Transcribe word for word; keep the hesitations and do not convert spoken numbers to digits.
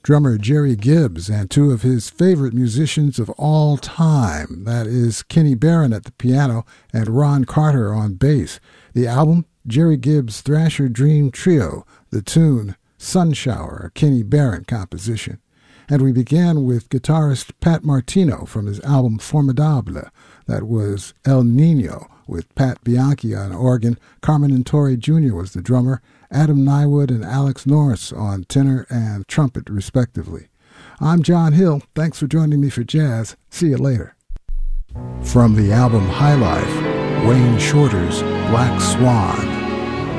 drummer Jerry Gibbs and two of his favorite musicians of all time. That is Kenny Barron at the piano and Ron Carter on bass. The album, Jerry Gibbs' Thrasher Dream Trio. The tune, Sunshower, a Kenny Barron composition. And we began with guitarist Pat Martino from his album Formidable. That was El Nino with Pat Bianchi on organ. Carmen Torre Junior was the drummer. Adam Nywood and Alex Norris on tenor and trumpet, respectively. I'm John Hill. Thanks for joining me for jazz. See you later. From the album High Life, Wayne Shorter's Black Swan.